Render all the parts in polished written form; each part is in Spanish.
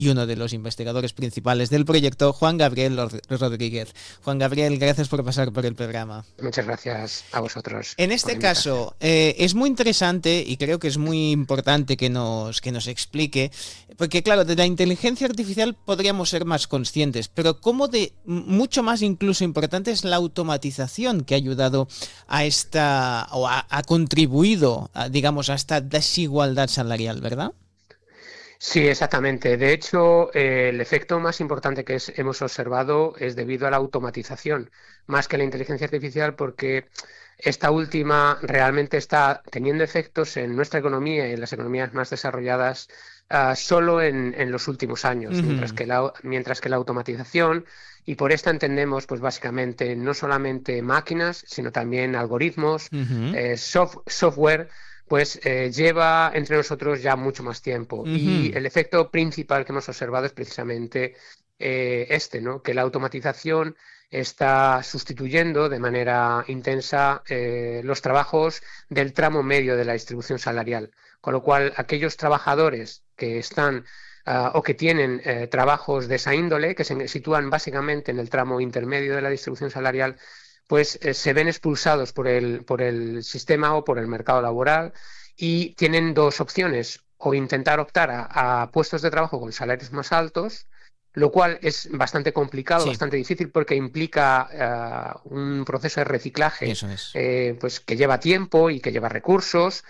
y uno de los investigadores principales del proyecto, Juan Gabriel Rodríguez. Juan Gabriel, gracias por pasar por el programa. Muchas gracias a vosotros. En este caso, es muy interesante y creo que es muy importante que nos explique, porque claro, de la inteligencia artificial podríamos ser más conscientes, pero como de mucho más incluso importante es la automatización que ha ayudado a esta, o ha contribuido, digamos, a esta desigualdad salarial, ¿verdad? Sí, exactamente. De hecho, el efecto más importante que hemos observado es debido a la automatización, más que la inteligencia artificial, porque esta última realmente está teniendo efectos en nuestra economía y en las economías más desarrolladas solo en los últimos años, mientras que la automatización, y por esta entendemos, pues básicamente no solamente máquinas, sino también algoritmos, software pues lleva entre nosotros ya mucho más tiempo. Y el efecto principal que hemos observado es precisamente ¿no? Que la automatización está sustituyendo de manera intensa los trabajos del tramo medio de la distribución salarial. Con lo cual, aquellos trabajadores que están o que tienen trabajos de esa índole, que se sitúan básicamente en el tramo intermedio de la distribución salarial, pues se ven expulsados por el sistema o por el mercado laboral y tienen dos opciones: o intentar optar a puestos de trabajo con salarios más altos, lo cual es bastante complicado, Sí, bastante difícil, porque implica un proceso de reciclaje eso es. pues que lleva tiempo y que lleva recursos.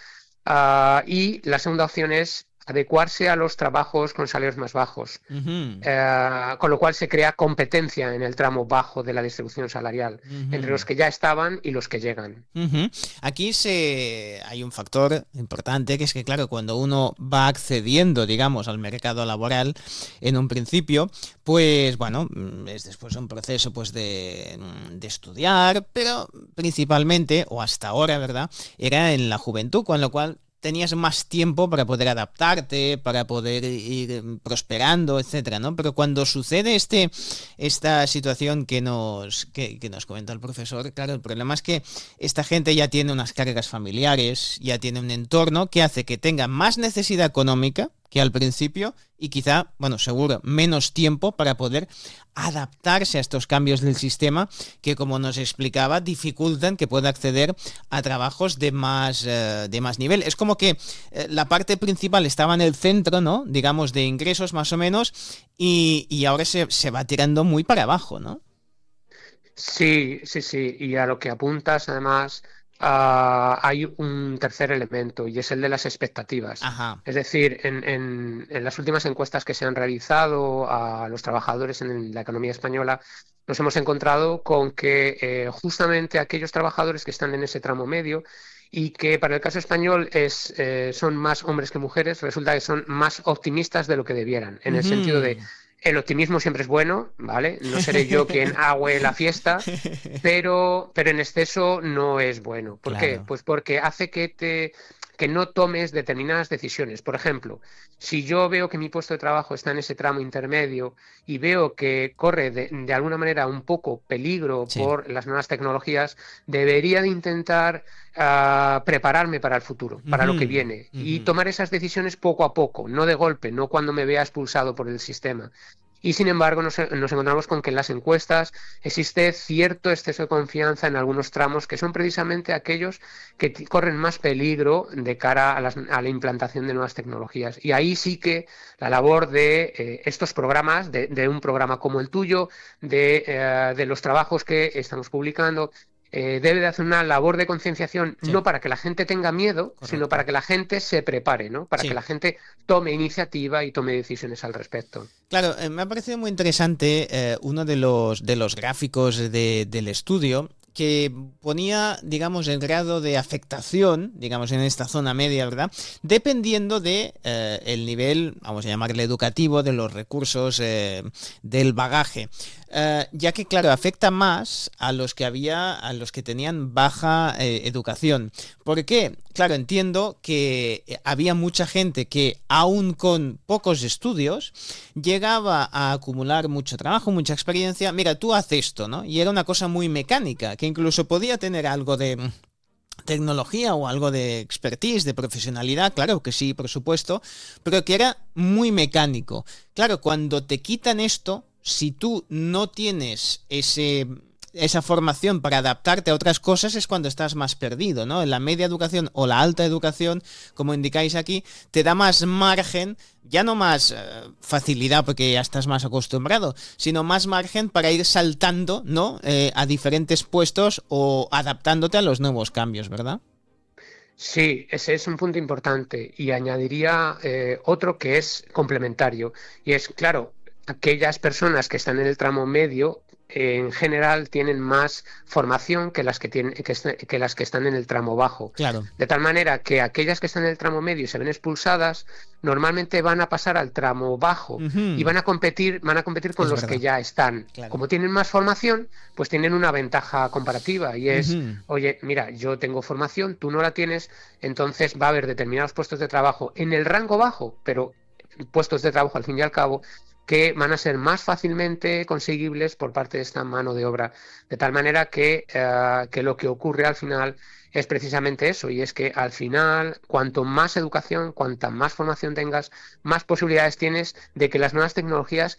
Y la segunda opción es adecuarse a los trabajos con salarios más bajos. Con lo cual se crea competencia en el tramo bajo de la distribución salarial entre los que ya estaban y los que llegan. Aquí hay un factor importante, que es que, claro, cuando uno va accediendo, digamos, al mercado laboral en un principio, pues bueno, es después un proceso pues de estudiar, pero principalmente, o hasta ahora, ¿verdad?, era en la juventud, con lo cual tenías más tiempo para poder adaptarte, para poder ir prosperando, etcétera, ¿no? Pero cuando sucede esta situación que nos comenta el profesor, claro, el problema es que esta gente ya tiene unas cargas familiares, ya tiene un entorno que hace que tenga más necesidad económica que al principio y quizá, bueno, seguro, menos tiempo para poder adaptarse a estos cambios del sistema que, como nos explicaba, dificultan que pueda acceder a trabajos de más nivel. Es como que la parte principal estaba en el centro, ¿no?, digamos, de ingresos más o menos, y ahora se va tirando muy para abajo, ¿no? Sí, sí, sí. Y a lo que apuntas, además, hay un tercer elemento, y es el de las expectativas. Ajá. Es decir, en las últimas encuestas que se han realizado a los trabajadores en la economía española, nos hemos encontrado con que justamente aquellos trabajadores que están en ese tramo medio, y que para el caso español son más hombres que mujeres, resulta que son más optimistas de lo que debieran, en el sentido de el optimismo siempre es bueno, ¿vale? No seré yo quien agüe la fiesta, pero en exceso no es bueno. ¿Por qué? Claro. Pues porque hace que no tomes determinadas decisiones. Por ejemplo, si yo veo que mi puesto de trabajo está en ese tramo intermedio y veo que corre de alguna manera un poco peligro Sí. por las nuevas tecnologías, debería de intentar prepararme para el futuro, para lo que viene, y tomar esas decisiones poco a poco, no de golpe, no cuando me vea expulsado por el sistema. Y sin embargo nos encontramos con que en las encuestas existe cierto exceso de confianza en algunos tramos, que son precisamente aquellos que corren más peligro de cara a la implantación de nuevas tecnologías. Y ahí sí que la labor de estos programas, de un programa como el tuyo, de los trabajos que estamos publicando, debe de hacer una labor de concienciación, Sí, no para que la gente tenga miedo, sino para correcto. que la gente se prepare, ¿no? Para que Sí. la gente tome iniciativa y tome decisiones al respecto. Claro, me ha parecido muy interesante uno de los gráficos del estudio que ponía, digamos, el grado de afectación, digamos, en esta zona media, ¿verdad?, dependiendo de el nivel, vamos a llamarle educativo, de los recursos, del bagaje. Ya que, claro, afecta más a los que tenían baja educación. ¿Por qué? Claro, entiendo que había mucha gente que, aún con pocos estudios, llegaba a acumular mucho trabajo, mucha experiencia. Mira, tú haz esto, ¿no? Y era una cosa muy mecánica, que incluso podía tener algo tecnología o algo de expertise, de profesionalidad, claro que sí, por supuesto, pero que era muy mecánico. Claro, cuando te quitan esto, si tú no tienes esa formación para adaptarte a otras cosas, es cuando estás más perdido, ¿no? La media educación o la alta educación, como indicáis aquí, te da más margen, ya no más facilidad porque ya estás más acostumbrado, sino más margen para ir saltando, ¿no? A diferentes puestos o adaptándote a los nuevos cambios, ¿verdad? Sí, ese es un punto importante y añadiría otro que es complementario y es, claro, aquellas personas que están en el tramo medio en general tienen más formación que las que tienen, que las que están en el tramo bajo. Claro. De tal manera que aquellas que están en el tramo medio y se ven expulsadas, normalmente van a pasar al tramo bajo y Ujú. van a competir con Es los que verdad, ya están. claro. Como tienen más formación, pues tienen una ventaja comparativa y es, Ujú. oye, mira, yo tengo formación, tú no la tienes, entonces va a haber determinados puestos de trabajo en el rango bajo, pero puestos de trabajo al fin y al cabo, que van a ser más fácilmente conseguibles por parte de esta mano de obra. De tal manera que lo que ocurre al final es precisamente eso, y es que al final, cuanto más educación, cuanta más formación tengas, más posibilidades tienes de que las nuevas tecnologías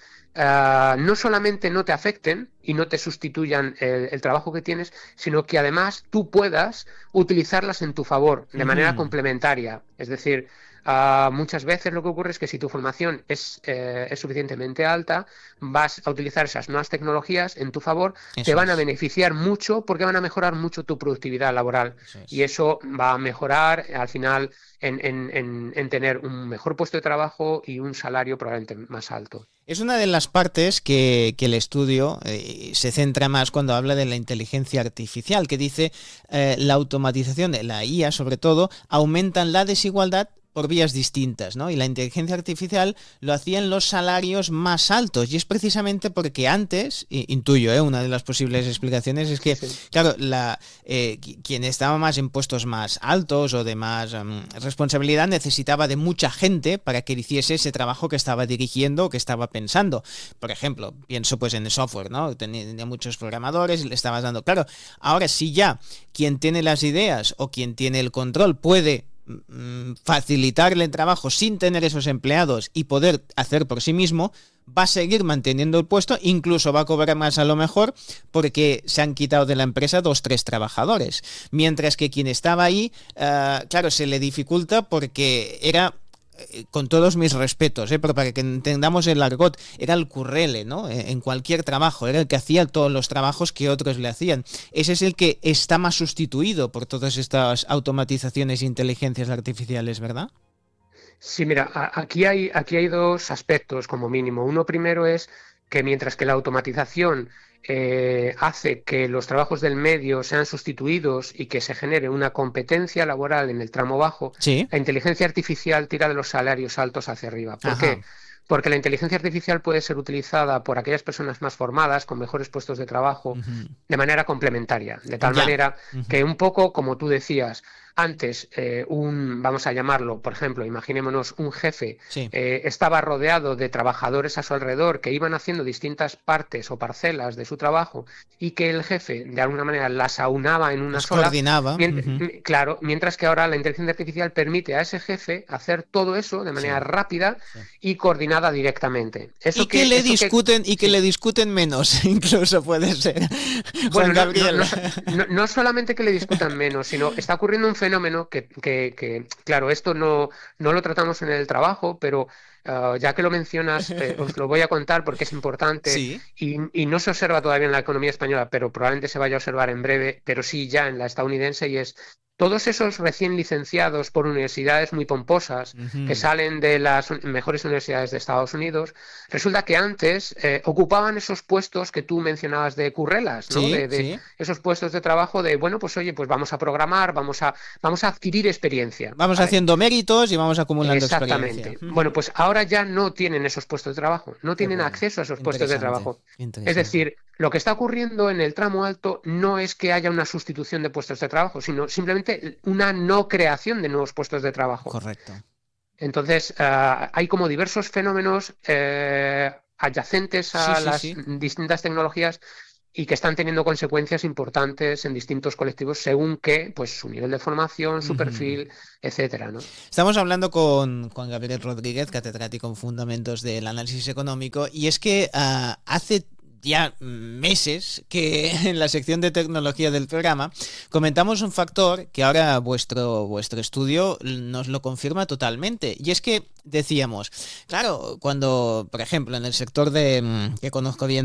no solamente no te afecten y no te sustituyan el trabajo que tienes, sino que además tú puedas utilizarlas en tu favor de manera Ujú. complementaria. Es decir, muchas veces lo que ocurre es que si tu formación es suficientemente alta, vas a utilizar esas nuevas tecnologías en tu favor, te Eso van a es, beneficiar mucho porque van a mejorar mucho tu productividad laboral eso y es. eso va a mejorar al final en tener un mejor puesto de trabajo y un salario probablemente más alto. Es una de las partes que el estudio se centra más cuando habla de la inteligencia artificial, que dice la automatización, la IA sobre todo, aumentan la desigualdad por vías distintas, ¿no? Y la inteligencia artificial lo hacía en los salarios más altos y es precisamente porque antes, intuyo, una de las posibles explicaciones es Sí, que, sí. claro, quien estaba más en puestos más altos o de más responsabilidad necesitaba de mucha gente para que hiciese ese trabajo que estaba dirigiendo o que estaba pensando. Por ejemplo, pienso pues en el software, ¿no? Tenía muchos programadores y le estabas dando. Claro, ahora si ya quien tiene las ideas o quien tiene el control puede facilitarle el trabajo sin tener esos empleados y poder hacer por sí mismo, va a seguir manteniendo el puesto, incluso va a cobrar más a lo mejor porque se han quitado de la empresa 2, 3 trabajadores. Mientras que quien estaba ahí, claro, se le dificulta porque era con todos mis respetos, pero para que entendamos el argot, era el currele, ¿no? En cualquier trabajo, era el que hacía todos los trabajos que otros le hacían. Ese es el que está más sustituido por todas estas automatizaciones e inteligencias artificiales, ¿verdad? Sí, mira, aquí hay dos aspectos como mínimo. Uno primero es que mientras que la automatización hace que los trabajos del medio sean sustituidos y que se genere una competencia laboral en el tramo bajo, Sí. la inteligencia artificial tira de los salarios altos hacia arriba. ¿Por Ajá. qué? Porque la inteligencia artificial puede ser utilizada por aquellas personas más formadas, con mejores puestos de trabajo, Ujú. de manera complementaria, de tal Ya. manera Ujú. que un poco, como tú decías, antes, vamos a llamarlo, por ejemplo, imaginémonos un jefe Sí. estaba rodeado de trabajadores a su alrededor que iban haciendo distintas partes o parcelas de su trabajo y que el jefe de alguna manera las aunaba en una Los sola, coordinaba. Ujú. claro, mientras que ahora la inteligencia artificial permite a ese jefe hacer todo eso de manera Sí. rápida Sí. y coordinada directamente. Y que Sí. le discuten menos, incluso puede ser. Juan Bueno, Gabriel. no solamente que le discutan menos, sino está ocurriendo un fenómeno claro, esto no lo tratamos en el trabajo, pero ya que lo mencionas, os lo voy a contar porque es importante Sí. y no se observa todavía en la economía española, pero probablemente se vaya a observar en breve, pero sí ya en la estadounidense, y es todos esos recién licenciados por universidades muy pomposas que Ujú. salen de las mejores universidades de Estados Unidos. Resulta que antes ocupaban esos puestos que tú mencionabas de currelas, ¿no? Sí, De sí. esos puestos de trabajo de, bueno, pues oye, pues vamos a programar, vamos a adquirir experiencia, Vamos ¿vale? haciendo méritos y vamos acumulando experiencia. Exactamente. Bueno, Ujú. pues ahora ya no tienen esos puestos de trabajo, no Qué tienen bueno. acceso a esos puestos de Interesante. trabajo. Es Interesante. decir, lo que está ocurriendo en el tramo alto no es que haya una sustitución de puestos de trabajo, sino simplemente una no creación de nuevos puestos de trabajo. Correcto. Entonces, hay como diversos fenómenos adyacentes Sí, a sí, las sí. distintas tecnologías y que están teniendo consecuencias importantes en distintos colectivos según qué, pues su nivel de formación, su Ujú. perfil, etcétera, ¿no? Estamos hablando con Juan Gabriel Rodríguez, catedrático en Fundamentos del Análisis Económico, y es que hace ya meses que en la sección de tecnología del programa comentamos un factor que ahora vuestro estudio nos lo confirma totalmente. Y es que decíamos, claro, cuando, por ejemplo, en el sector que conozco bien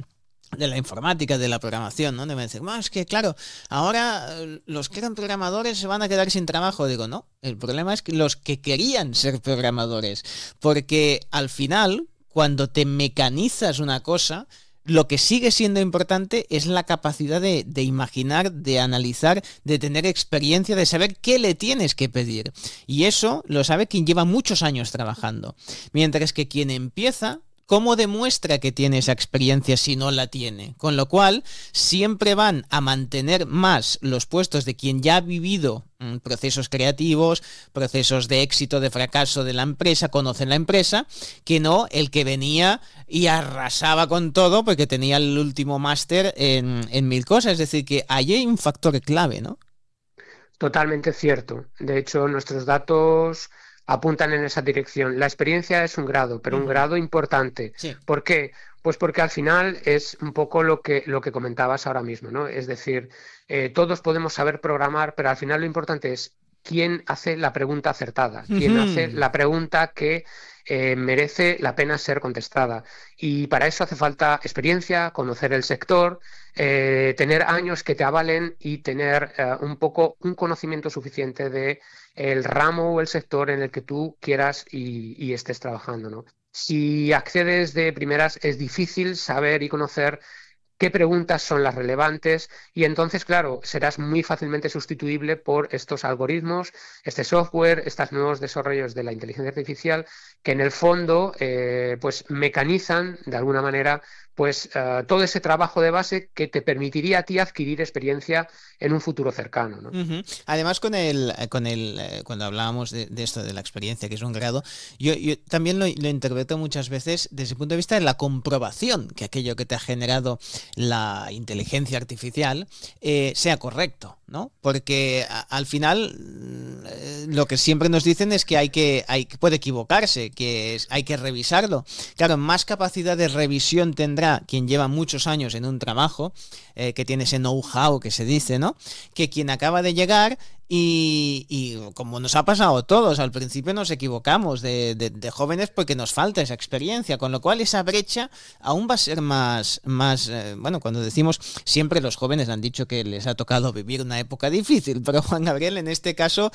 de la informática, de la programación, ¿no? De me decir, "Bueno, es que claro, ahora los que eran programadores se van a quedar sin trabajo". Digo, no, el problema es que los que querían ser programadores, porque al final, cuando te mecanizas una cosa, lo que sigue siendo importante es la capacidad de imaginar, de analizar, de tener experiencia, de saber qué le tienes que pedir. Y eso lo sabe quien lleva muchos años trabajando. Mientras que quien empieza, ¿cómo demuestra que tiene esa experiencia si no la tiene? Con lo cual, siempre van a mantener más los puestos de quien ya ha vivido procesos creativos, procesos de éxito, de fracaso de la empresa, conocen la empresa, que no el que venía y arrasaba con todo porque tenía el último máster en mil cosas. Es decir, que ahí hay un factor clave, ¿no? Totalmente cierto. De hecho, nuestros datos apuntan en esa dirección. La experiencia es un grado, pero un Ujú. grado importante. Sí. ¿Por qué? Pues porque al final es un poco lo que comentabas ahora mismo, ¿no? Es decir, todos podemos saber programar, pero al final lo importante es quién hace la pregunta acertada, quién hace Ujú. la pregunta que merece la pena ser contestada. Y para eso hace falta experiencia, conocer el sector, tener años que te avalen y tener un poco un conocimiento suficiente de el ramo o el sector en el que tú quieras y estés trabajando, ¿no? Si accedes de primeras, es difícil saber y conocer qué preguntas son las relevantes y entonces, claro, serás muy fácilmente sustituible por estos algoritmos, este software, estos nuevos desarrollos de la inteligencia artificial que en el fondo pues mecanizan de alguna manera pues todo ese trabajo de base que te permitiría a ti adquirir experiencia en un futuro cercano, ¿no? Ujú. Además, cuando hablábamos de esto, de la experiencia, que es un grado, yo también lo interpreto muchas veces desde el punto de vista de la comprobación que aquello que te ha generado la inteligencia artificial sea correcto, ¿no? Porque al final lo que siempre nos dicen es que puede equivocarse, hay que revisarlo. Claro, más capacidad de revisión tendrá quien lleva muchos años en un trabajo, que tiene ese know-how que se dice, ¿no? Que quien acaba de llegar y como nos ha pasado a todos, al principio nos equivocamos de jóvenes porque nos falta esa experiencia, con lo cual esa brecha aún va a ser bueno, cuando decimos, siempre los jóvenes han dicho que les ha tocado vivir una época difícil, pero Juan Gabriel, en este caso,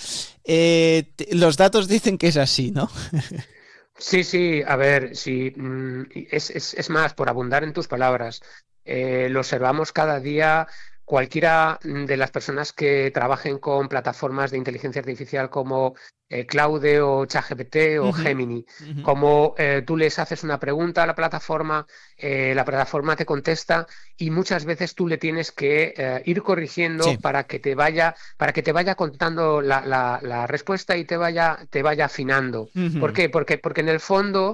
los datos dicen que es así, ¿no? Sí, sí, a ver, sí, es más, por abundar en tus palabras, lo observamos cada día. Cualquiera de las personas que trabajen con plataformas de inteligencia artificial como Claude o ChatGPT o Ujú, Gemini, ujú, como tú les haces una pregunta a la plataforma te contesta y muchas veces tú le tienes que ir sí. corrigiendo para que te vaya contando la respuesta y te vaya afinando. ¿Por Ujú, qué? Porque en el fondo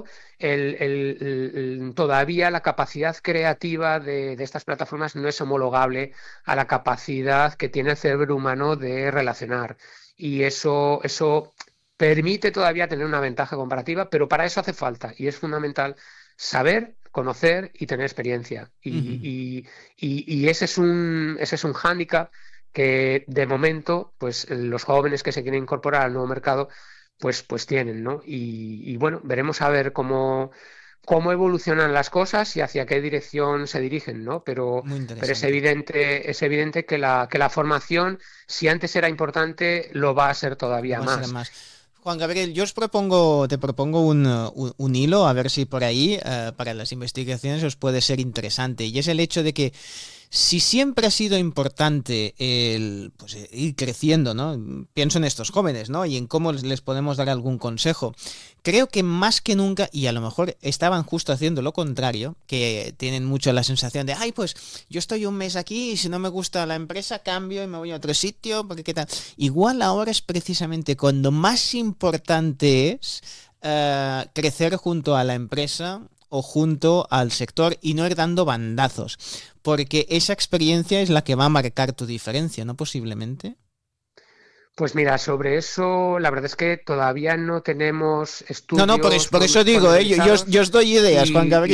todavía la capacidad creativa de estas plataformas no es homologable a la capacidad que tiene el cerebro humano de relacionar. Y eso permite todavía tener una ventaja comparativa, pero para eso hace falta y es fundamental saber, conocer y tener experiencia. ujú. Y ese es un hándicap que de momento, pues los jóvenes que se quieren incorporar al nuevo mercado pues tienen, ¿no? Y bueno, veremos a ver cómo evolucionan las cosas y hacia qué dirección se dirigen, ¿no? Muy Pero interesante. es evidente que la formación, si antes era importante, lo va a ser Lo todavía va a ser más. más. Juan Gabriel, te propongo un hilo, a ver si por ahí, para las investigaciones, os puede ser interesante. Y es el hecho de que si siempre ha sido importante ir creciendo, ¿no? Pienso en estos jóvenes, ¿no? Y en cómo les podemos dar algún consejo. Creo que más que nunca, y a lo mejor estaban justo haciendo lo contrario, que tienen mucho la sensación de, ay, pues yo estoy un mes aquí y si no me gusta la empresa cambio y me voy a otro sitio, porque qué tal. Igual ahora es precisamente cuando más importante es crecer junto a la empresa o junto al sector y no ir dando bandazos. porque esa experiencia es la que va a marcar tu diferencia, ¿no? Posiblemente. Pues mira, sobre eso la verdad es que todavía no tenemos No, estudios por eso digo, yo pormenorizados os doy ideas, Juan y